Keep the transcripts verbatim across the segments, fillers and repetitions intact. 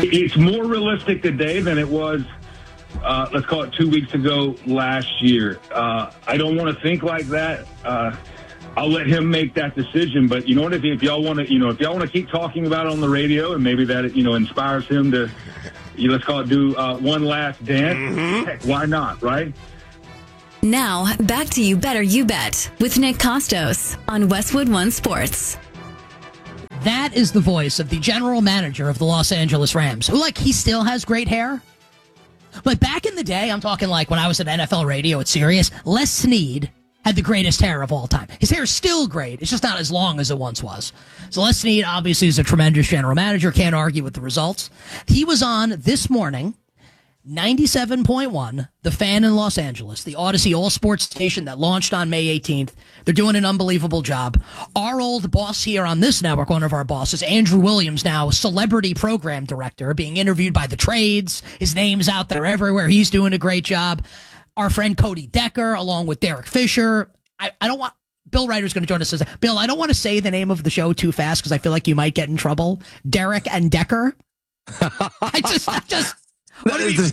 it's more realistic today than it was, uh, let's call it two weeks ago last year. Uh, I don't want to think like that. Uh, I'll let him make that decision. But you know what? If, if y'all want to, you know, if y'all want to keep talking about it on the radio, and maybe that you know inspires him to, you know, let's call it do uh, one last dance. Mm-hmm. Heck, why not, right? Now back to You Better You Bet with Nick Costos on Westwood One Sports. That is the voice of the general manager of the Los Angeles Rams, who, like, he still has great hair. But back in the day, I'm talking like when I was at N F L radio at Sirius, Les Snead had the greatest hair of all time. His hair is still great. It's just not as long as it once was. So Les Snead obviously is a tremendous general manager. Can't argue with the results. He was on this morning, ninety-seven point one, The Fan in Los Angeles, the Odyssey all-sports station that launched on May eighteenth. They're doing an unbelievable job. Our old boss here on this network, one of our bosses, Andrew Williams, now celebrity program director, being interviewed by the trades. His name's out there everywhere. He's doing a great job. Our friend Cody Decker, along with Derek Fisher. I, I don't want... Bill Ryder's going to join us. As, Bill, I don't want to say the name of the show too fast because I feel like you might get in trouble. Derek and Decker. I just... I just I want, be,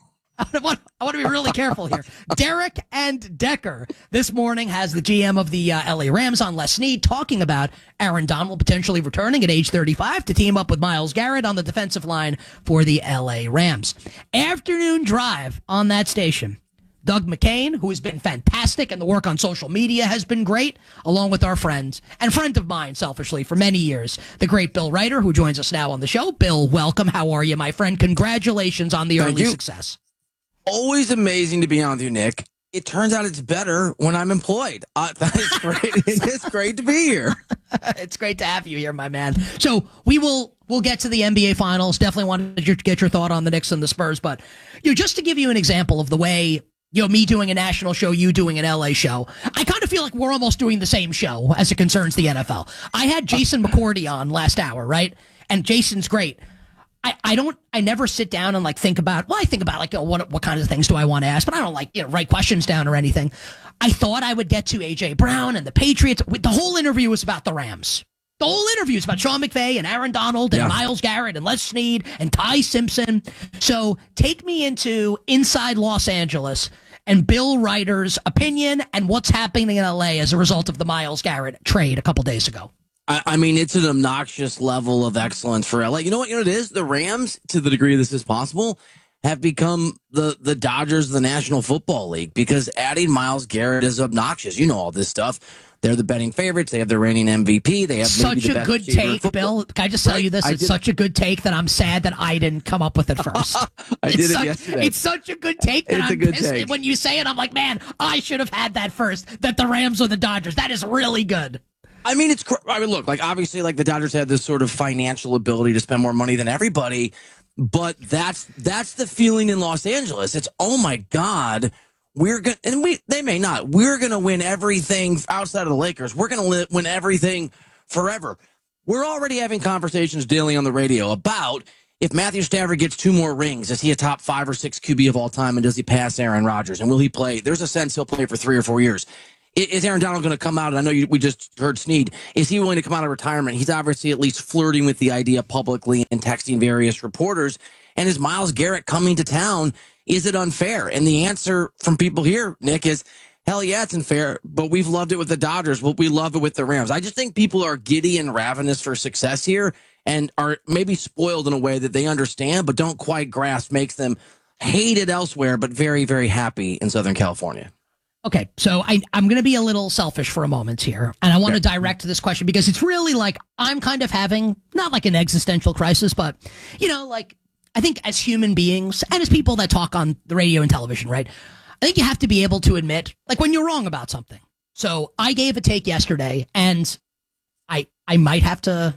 I, want, I want to be really careful here. Derek and Decker this morning has the G M of the uh, L A Rams on, Les Snead, talking about Aaron Donald potentially returning at age thirty-five to team up with Myles Garrett on the defensive line for the L A Rams. Afternoon drive on that station. Doug McCain, who has been fantastic, and the work on social media has been great, along with our friend, and friend of mine, selfishly, for many years, the great Bill Ryder, who joins us now on the show. Bill, welcome. How are you, my friend? Congratulations on the Thank early you. success. Always amazing to be on with you, Nick. It turns out it's better when I'm employed. Uh, that is great. It's great to be here. It's great to have you here, my man. So we will we'll get to the N B A Finals. Definitely wanted to get your thought on the Knicks and the Spurs, but you know, just to give you an example of the way, you know, me doing a national show, you doing an L A show, I kind of feel like we're almost doing the same show as it concerns the N F L. I had Jason McCourty on last hour, right? And Jason's great. I, I don't, I never sit down and like think about, well, I think about like, oh, what, what kind of things do I want to ask, but I don't like, you know, write questions down or anything. I thought I would get to A J Brown and the Patriots. The whole interview was about the Rams. The whole interview is about Sean McVay and Aaron Donald and yeah. Myles Garrett and Les Snead and Ty Simpson. So take me into inside Los Angeles and Bill Ryder's opinion and what's happening in L A as a result of the Myles Garrett trade a couple days ago. I, I mean, it's an obnoxious level of excellence for L A. You know what? You know what it is? The Rams, to the degree this is possible, have become the, the Dodgers of the National Football League because adding Myles Garrett is obnoxious. You know all this stuff. They're the betting favorites. They have the reigning M V P. They have such maybe the a best good take, Bill. Can I just tell right? you this? I It's did. such a good take that I'm sad that I didn't come up with it first. I it's did such, it yesterday. It's such a good take that It's I'm a good pissed. take. When you say it, I'm like, man, I should have had that first. That the Rams or the Dodgers. That is really good. I mean, it's. I mean, look, like obviously, like the Dodgers had this sort of financial ability to spend more money than everybody, but that's that's the feeling in Los Angeles. It's oh my God. We're going to, and we, they may not, we're going to win everything outside of the Lakers. We're going to win everything forever. We're already having conversations daily on the radio about if Matthew Stafford gets two more rings, is he a top five or six Q B of all time? And does he pass Aaron Rodgers? And will he play? There's a sense he'll play for three or four years. Is Aaron Donald going to come out? And I know you, we just heard Snead. Is he willing to come out of retirement? He's obviously at least flirting with the idea publicly and texting various reporters. And is Myles Garrett coming to town? Is it unfair? And the answer from people here, Nick, is hell yeah, it's unfair, but we've loved it with the Dodgers. But we love it with the Rams. I just think people are giddy and ravenous for success here and are maybe spoiled in a way that they understand but don't quite grasp, makes them hate it elsewhere, but very, very happy in Southern California. Okay, so I, I'm going to be a little selfish for a moment here, and I want to direct this question because it's really like I'm kind of having, not like an existential crisis, but, you know, like, I think as human beings and as people that talk on the radio and television, right, I think you have to be able to admit, like, when you're wrong about something. So I gave a take yesterday, and I I might have to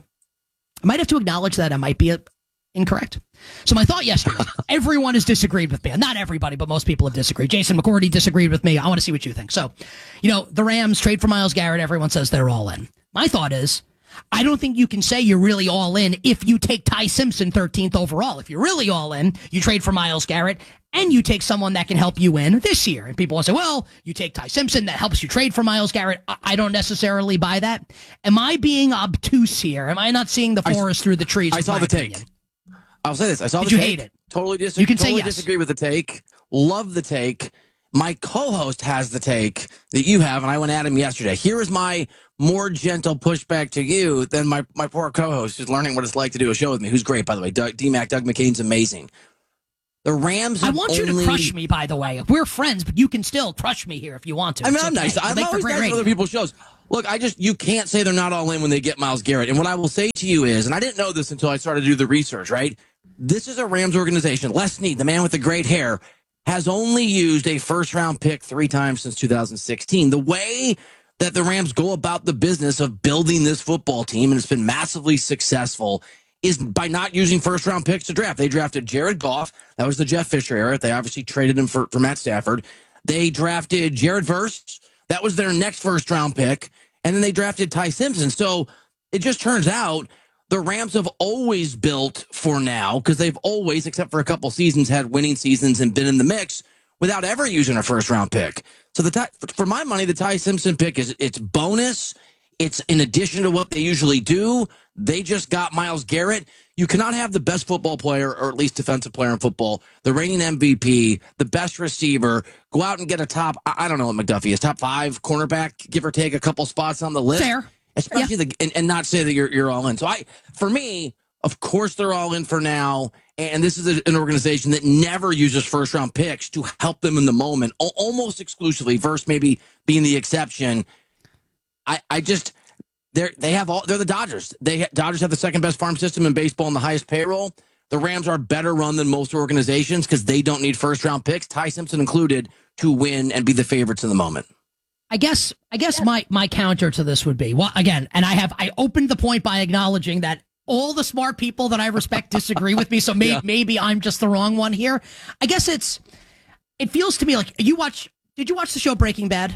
I might have to acknowledge that I might be a, incorrect. So my thought yesterday, everyone has disagreed with me. Not everybody, but most people have disagreed. Jason McCourty disagreed with me. I want to see what you think. So, you know, the Rams trade for Myles Garrett. Everyone says they're all in. My thought is, I don't think you can say you're really all in if you take Ty Simpson thirteenth overall. If you're really all in, you trade for Myles Garrett and you take someone that can help you win this year. And people will say, well, you take Ty Simpson, that helps you trade for Myles Garrett. I, I don't necessarily buy that. Am I being obtuse here? Am I not seeing the forest I, through the trees? I saw the take. Opinion? I'll say this. I saw Did the you take. hate it? Totally, disagree, You can say totally yes. disagree with the take. Love the take. My co-host has the take that you have, and I went at him yesterday. Here is my more gentle pushback to you than my, my poor co-host who's learning what it's like to do a show with me, who's great, by the way. Doug, D-Mac, Doug McCain's amazing. The Rams I want only... you to crush me, by the way. We're friends, but you can still crush me here if you want to. I mean, It's I'm okay. nice. I'm Make for always great nice radio. to other people's shows. Look, I just, you can't say they're not all in when they get Myles Garrett. And what I will say to you is, and I didn't know this until I started to do the research, right? This is a Rams organization. Les Snead, the man with the great hair, has only used a first-round pick three times since two thousand sixteen. The way that the Rams go about the business of building this football team, and it's been massively successful, is by not using first-round picks to draft. They drafted Jared Goff. That was the Jeff Fisher era. They obviously traded him for, for Matt Stafford. They drafted Jared Verse. That was their next first-round pick. And then they drafted Ty Simpson. So it just turns out the Rams have always built for now, because they've always, except for a couple seasons, had winning seasons and been in the mix without ever using a first-round pick. So the Ty, for my money, the Ty Simpson pick is it's bonus. It's in addition to what they usually do. They just got Myles Garrett. You cannot have the best football player, or at least defensive player in football, the reigning M V P, the best receiver, go out and get a top, I don't know what McDuffie is, top five cornerback, give or take a couple spots on the list. Fair. Especially Yeah. the, and, and not say that you're you're all in. So I, for me, of course they're all in for now. And this is a, an organization that never uses first round picks to help them in the moment, al- almost exclusively. Versus maybe being the exception. I, I just they're they have all they're the Dodgers. They Dodgers have the second best farm system in baseball and the highest payroll. The Rams are better run than most organizations because they don't need first round picks, Ty Simpson included, to win and be the favorites in the moment. I guess I guess my, my counter to this would be, well, again, and I have I opened the point by acknowledging that all the smart people that I respect disagree with me, so may, Yeah. maybe I'm just the wrong one here. I guess it's it feels to me like you watch did you watch the show Breaking Bad?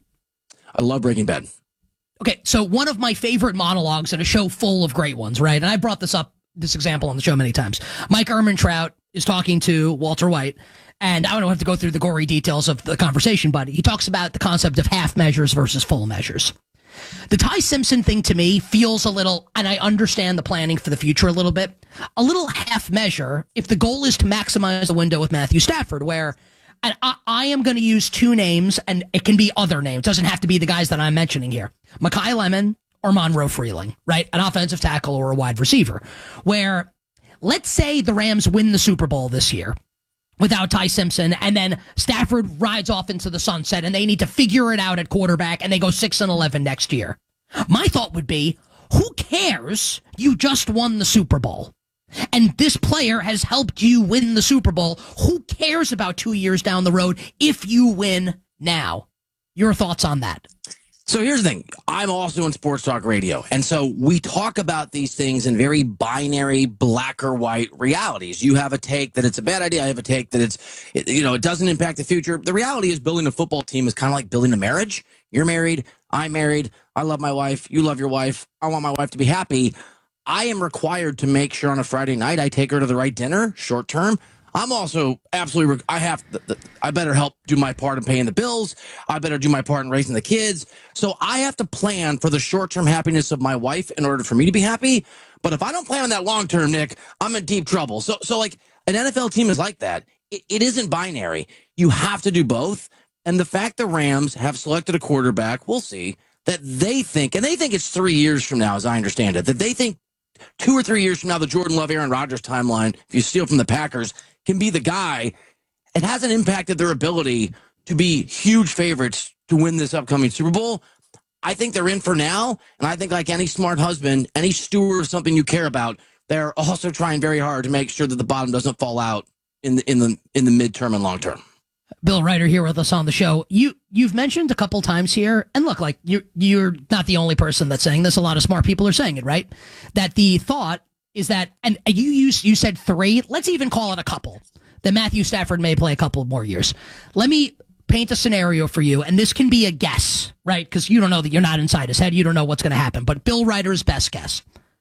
I love Breaking Bad. Okay, so one of my favorite monologues in a show full of great ones, right? And I brought this up, this example on the show many times. Mike Ehrmantraut is talking to Walter White, and I don't have to go through the gory details of the conversation, but he talks about the concept of half measures versus full measures. The Ty Simpson thing to me feels a little, and I understand the planning for the future a little bit, a little half measure if the goal is to maximize the window with Matthew Stafford, where and I, I am going to use two names, and it can be other names. It doesn't have to be the guys that I'm mentioning here. Mekhi Lemon or Monroe Freeling, right? An offensive tackle or a wide receiver, where let's say the Rams win the Super Bowl this year without Ty Simpson, and then Stafford rides off into the sunset, and they need to figure it out at quarterback, and they go six and eleven next year. My thought would be, who cares? You just won the Super Bowl, and this player has helped you win the Super Bowl. Who cares about two years down the road if you win now? Your thoughts on that? So here's the thing. I'm also in sports talk radio. And so we talk about these things in very binary black or white realities. You have a take that it's a bad idea. I have a take that it's, it, you know, it doesn't impact the future. The reality is building a football team is kind of like building a marriage. You're married. I'm married. I love my wife. You love your wife. I want my wife to be happy. I am required to make sure on a Friday night I take her to the right dinner, short term. I'm also absolutely, I have, the, the, I better help do my part in paying the bills. I better do my part in raising the kids. So I have to plan for the short-term happiness of my wife in order for me to be happy. But if I don't plan on that long-term, Nick, I'm in deep trouble. So, so like an N F L team is like that. It, it isn't binary. You have to do both. And the fact the Rams have selected a quarterback, we'll see, that they think, and they think it's three years from now, as I understand it, that they think two or three years from now, the Jordan Love, Aaron Rodgers timeline, if you steal from the Packers, can be the guy. It hasn't impacted their ability to be huge favorites to win this upcoming Super Bowl. I think they're in for now, and I think like any smart husband, any steward of something you care about, they're also trying very hard to make sure that the bottom doesn't fall out in the in the in the midterm and long term. Bill Ryder here with us on the show. You you've mentioned a couple times here, and look, like you're you're not the only person that's saying this. A lot of smart people are saying it, right? That the thought is that, and you used you said three. Let's even call it a couple. That Matthew Stafford may play a couple more years. Let me paint a scenario for you, and this can be a guess, right? Because you don't know that you're not inside his head. You don't know what's going to happen. But Bill Ryder's best guess: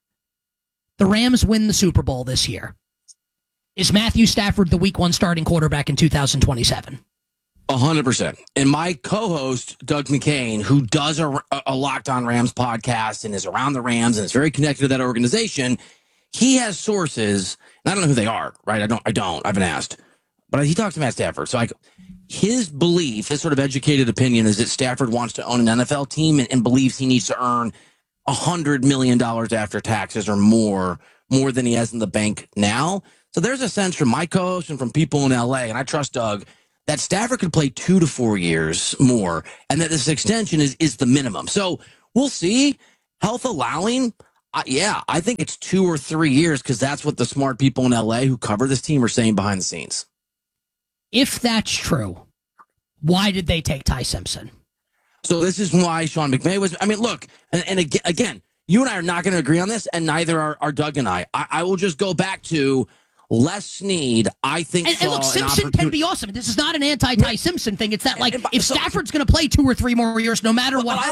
the Rams win the Super Bowl this year. Is Matthew Stafford the week one starting quarterback in two thousand twenty-seven? A hundred percent. And my co-host, Doug McCain, who does a, a Locked On Rams podcast and is around the Rams and is very connected to that organization, he has sources, I don't know who they are, right? I don't. I don't. I haven't asked, but he talked to Matt Stafford. So, like, his belief, his sort of educated opinion, is that Stafford wants to own an N F L team and, and believes he needs to earn a hundred million dollars after taxes or more, more than he has in the bank now. So there's a sense from my coach and from people in L A, and I trust Doug, that Stafford could play two to four years more, and that this extension is is the minimum. So we'll see. Health allowing, uh, yeah, I think it's two or three years because that's what the smart people in L A who cover this team are saying behind the scenes. If that's true, why did they take Ty Simpson? So this is why Sean McVay was, I mean, look, and, and again, again, you and I are not going to agree on this, and neither are, are Doug and I. I. I will just go back to Les Snead, I think, and, and look, Simpson can be awesome. This is not an anti-Ty Simpson thing. It's that, like, and, and, if so, Stafford's going to play two or three more years, no matter well, what I